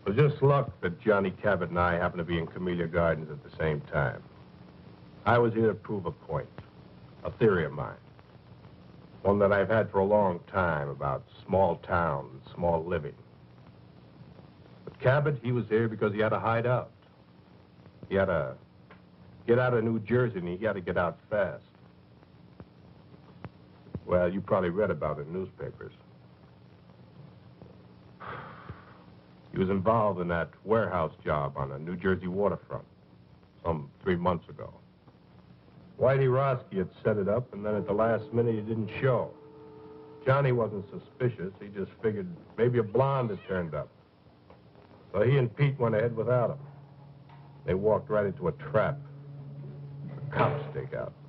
It was just luck that Johnny Cabot and I happened to be in Camellia Gardens at the same time. I was here to prove a point, a theory of mine. One that I've had for a long time about small towns and small living. But Cabot, he was here because he had to hide out. He had to get out of New Jersey, and he had to get out fast. Well, you probably read about it in newspapers. He was involved in that warehouse job on the New Jersey waterfront some 3 months ago. Whitey Roski had set it up, and then at the last minute, he didn't show. Johnny wasn't suspicious. He just figured maybe a blonde had turned up. So he and Pete went ahead without him. They walked right into a trap. A cop stakeout.